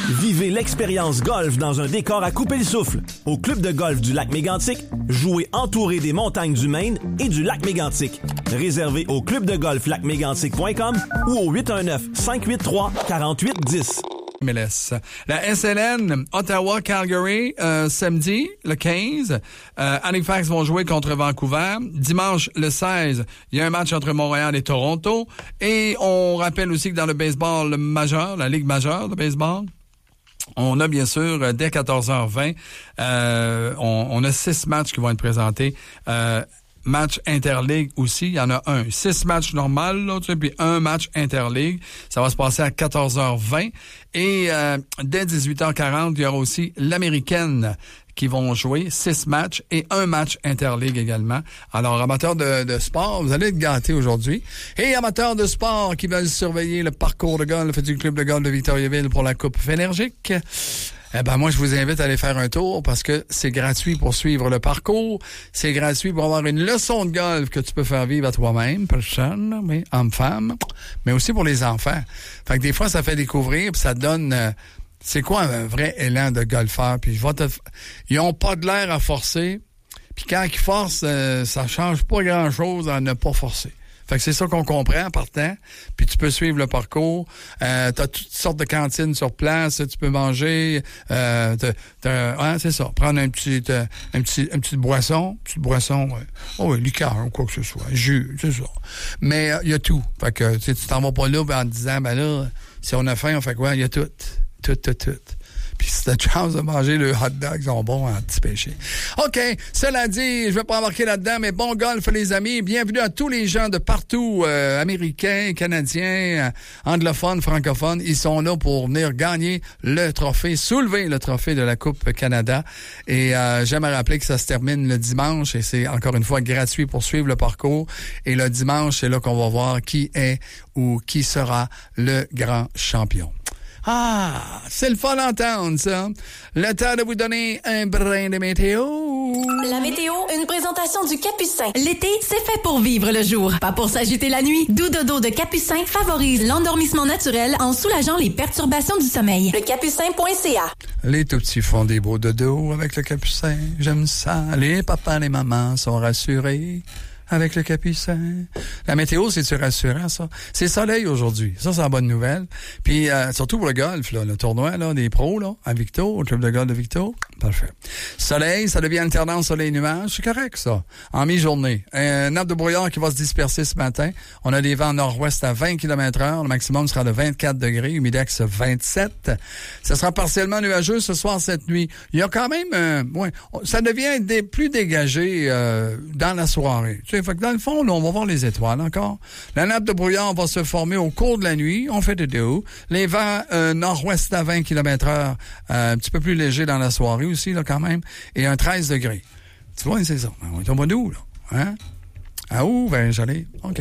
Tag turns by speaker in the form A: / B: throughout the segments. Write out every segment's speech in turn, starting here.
A: Vivez l'expérience golf dans un décor à couper le souffle. Au club de golf du lac Mégantic, jouez entouré des montagnes du Maine et du lac Mégantic. Réservé au clubdegolflacmégantic.com ou au 819-583-4810.
B: MLS. La SLN, Ottawa-Calgary, samedi, le 15. Halifax vont jouer contre Vancouver. Dimanche, le 16, il y a un match entre Montréal et Toronto. Et on rappelle aussi que dans le baseball majeur, la Ligue majeure de baseball, on a bien sûr, dès 14h20, on a 6 matchs qui vont être présentés. Match interligue aussi, il y en a un. 6 matchs normales, là, tu sais, puis un match interligue. Ça va se passer à 14h20. Et dès 18h40, il y aura aussi l'américaine qui vont jouer 6 matchs et un match interligue également. Alors, amateurs de sport, vous allez être gâtés aujourd'hui. Et amateurs de sport qui veulent surveiller le parcours de golf du club de golf de Victoriaville pour la Coupe Fénergique, eh ben moi, je vous invite à aller faire un tour parce que c'est gratuit pour suivre le parcours. C'est gratuit pour avoir une leçon de golf que tu peux faire vivre à toi-même, personne, mais homme-femme, mais aussi pour les enfants. Fait que des fois, ça fait découvrir puis ça donne... c'est quoi un vrai élan de golfeur? Puis ils ont pas de l'air à forcer. Puis quand ils forcent, ça change pas grand-chose à ne pas forcer. Fait que c'est ça qu'on comprend en partant. Puis tu peux suivre le parcours. T'as toutes sortes de cantines sur place. Tu peux manger. C'est ça. Prendre une petite boisson. Ouais, liqueur ou quoi que ce soit. Jus, c'est ça. Mais il y a tout. Fait que tu t'en vas pas là en te disant, ben là, si on a faim, on fait quoi? Il y a tout. Tout. Puis si t'as de chance de manger le hot dog, ils sont bons en petit péché. OK, cela dit, je vais pas embarquer là-dedans, mais bon golf, les amis. Bienvenue à tous les gens de partout, américains, canadiens, anglophones, francophones. Ils sont là pour venir gagner le trophée, soulever le trophée de la Coupe Canada. Et j'aimerais rappeler que ça se termine le dimanche et c'est encore une fois gratuit pour suivre le parcours. Et le dimanche, c'est là qu'on va voir qui est ou qui sera le grand champion. Ah, c'est le fun d'entendre, ça. Le temps de vous donner un brin de météo.
C: La météo, une présentation du Capucin. L'été, c'est fait pour vivre le jour, pas pour s'agiter la nuit. Doux dodo de Capucin favorise l'endormissement naturel en soulageant les perturbations du sommeil. Lecapucin.ca.
B: Les tout petits font des beaux dodos avec le Capucin. J'aime ça. Les papas, les mamans sont rassurés avec le Capucin. La météo, c'est-tu rassurant, ça? C'est soleil aujourd'hui. Ça, c'est la bonne nouvelle. Puis, surtout pour le golf, là, le tournoi là, des pros, là, à Victo, au club de golf de Victo. Parfait. Soleil, ça devient alternance soleil-nuage. C'est correct, ça. En mi-journée. Un nappe de brouillard qui va se disperser ce matin. On a des vents nord-ouest à 20 km/h. Le maximum sera de 24 degrés. Humidex 27. Ça sera partiellement nuageux ce soir, cette nuit. Il y a quand même... ça devient plus dégagé dans la soirée. Tu sais, fait que dans le fond, là, on va voir les étoiles encore. La nappe de brouillard va se former au cours de la nuit. On fait des déos. Les vents nord-ouest à 20 km/h. Un petit peu plus léger dans la soirée aussi, là, quand même. Et un 13 degrés. Tu vois, c'est ça. On est au mois d'août, là. Hein? Ah, où? Ben, j'allais. OK.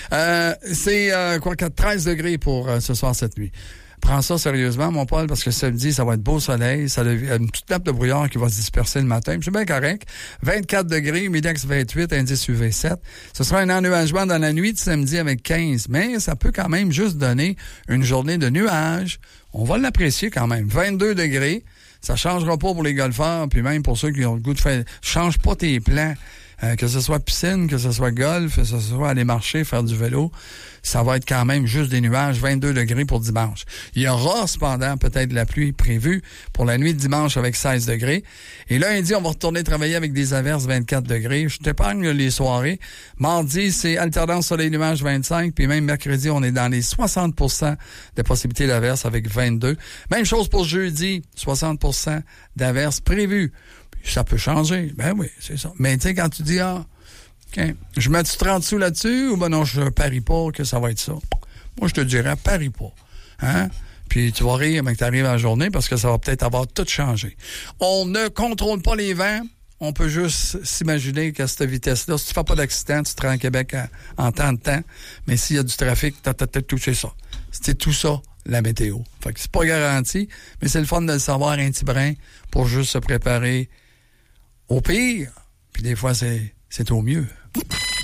B: C'est, 13 degrés pour ce soir, cette nuit. Prends ça sérieusement, mon Paul, parce que samedi, ça va être beau soleil. Ça devient une petite nappe de brouillard qui va se disperser le matin. C'est bien correct. 24 degrés, humidex 28, indice UV 7. Ce sera un ennuagement dans la nuit de samedi avec 15. Mais ça peut quand même juste donner une journée de nuages. On va l'apprécier quand même. 22 degrés. Ça changera pas pour les golfeurs, puis même pour ceux qui ont le goût de faire... Change pas tes plans. Que ce soit piscine, que ce soit golf, que ce soit aller marcher, faire du vélo, ça va être quand même juste des nuages, 22 degrés pour dimanche. Il y aura cependant peut-être de la pluie prévue pour la nuit de dimanche avec 16 degrés. Et lundi, on va retourner travailler avec des averses 24 degrés. Je t'épargne les soirées. Mardi, c'est alternance soleil-nuage 25, puis même mercredi, on est dans les 60% de possibilités d'averses avec 22. Même chose pour jeudi, 60% d'averses prévues. Ça peut changer. Ben oui, c'est ça. Mais tu sais, quand tu dis, okay, je mets 30 sous là-dessus, ou ben non, je parie pas que ça va être ça. Moi, je te dirais, parie pas. Hein? Puis tu vas rire, mais que tu arrives à la journée, parce que ça va peut-être avoir tout changé. On ne contrôle pas les vents. On peut juste s'imaginer qu'à cette vitesse-là, si tu fais pas d'accident, tu te rends à Québec en temps de temps. Mais s'il y a du trafic, t'as peut-être touché ça. C'était tout ça, la météo. Fait que c'est pas garanti, mais c'est le fun de le savoir un petit brin pour juste se préparer au pire, puis des fois, c'est au mieux.